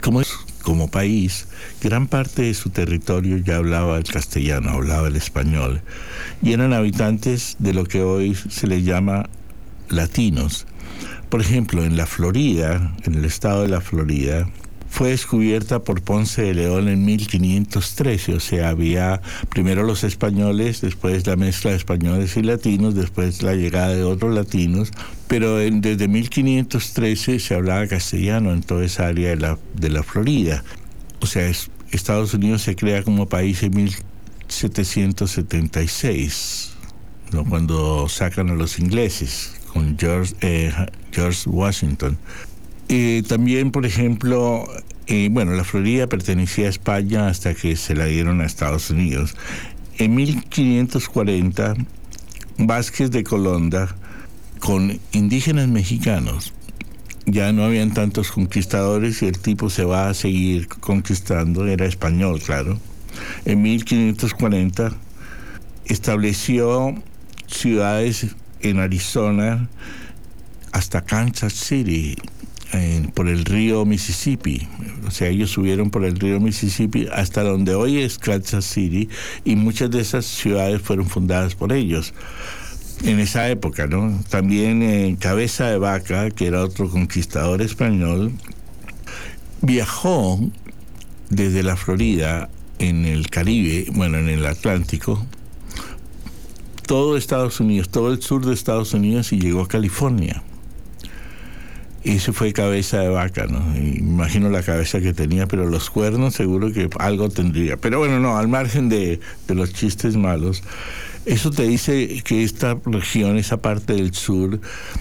Como país, gran parte de su territorio ya hablaba el castellano, hablaba el español, y eran habitantes de lo que hoy se les llama latinos. Por ejemplo, en la Florida, en el estado de la Florida, fue descubierta por Ponce de León en 1513, o sea, había primero los españoles, después la mezcla de españoles y latinos, después la llegada de otros latinos, pero desde 1513 se hablaba castellano en toda esa área de la Florida. O sea, Estados Unidos se crea como país en 1776, ¿no? Cuando sacan a los ingleses con George Washington. También, por ejemplo, la Florida pertenecía a España hasta que se la dieron a Estados Unidos. En 1540, Vázquez de Colonda, con indígenas mexicanos, ya no habían tantos conquistadores y el tipo se va a seguir conquistando, era español, claro. En 1540 estableció ciudades en Arizona hasta Kansas City, por el río Mississippi. O sea, ellos subieron por el río Mississippi hasta donde hoy es Kansas City, y muchas de esas ciudades fueron fundadas por ellos en esa época, ¿no? También Cabeza de Vaca, que era otro conquistador español, viajó desde la Florida en el Caribe, en el Atlántico, todo Estados Unidos, todo el sur de Estados Unidos, y llegó a California. Ese fue Cabeza de Vaca, ¿no? Y imagino la cabeza que tenía, pero los cuernos seguro que algo tendría. Pero bueno, no, al margen de los chistes malos, eso te dice que esta región, esa parte del sur,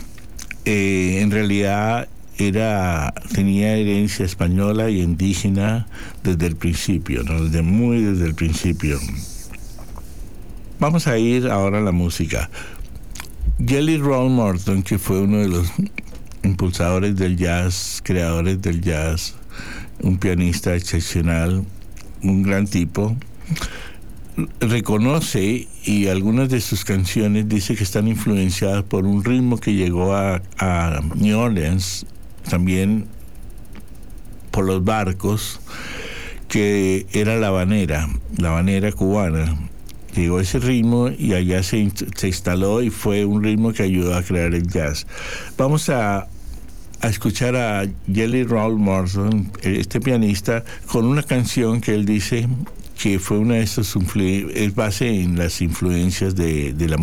en realidad tenía herencia española y indígena desde el principio, ¿no? Desde el principio. Vamos a ir ahora a la música. Jelly Roll Morton, que fue uno de los impulsadores del jazz, creadores del jazz, un pianista excepcional, un gran tipo, reconoce, y algunas de sus canciones dice que están influenciadas por un ritmo que llegó a New Orleans, también por los barcos, que era la habanera cubana. Llegó ese ritmo y allá se instaló, y fue un ritmo que ayudó a crear el jazz. Vamos a escuchar a Jelly Roll Morton, este pianista, con una canción que él dice que fue una de sus es base en las influencias de la